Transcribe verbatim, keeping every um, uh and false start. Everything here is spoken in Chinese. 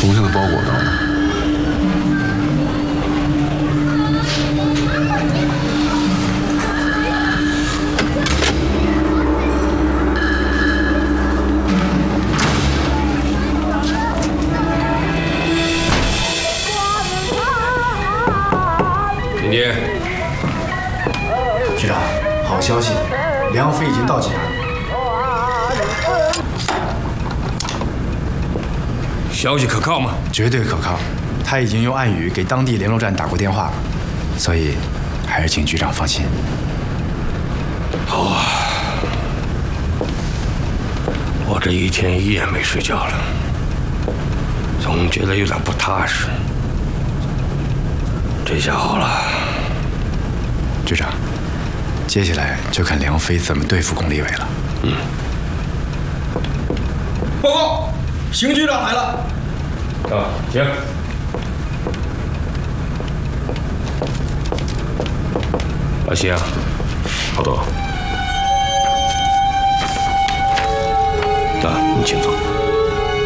重庆的包裹到了。 林杰， 局长，好消息，梁飞已经到济南了。 消息可靠吗？ 绝对可靠，他已经用暗语给当地联络站打过电话了，所以还是请局长放心。 好啊，我这一天一夜没睡觉了，总觉得有点不踏实。这下好了， 局长，接下来就看梁飞怎么对付龚立伟了。 嗯。 报告，邢局长来了。 啊，行。老邢，好多。啊，你请坐。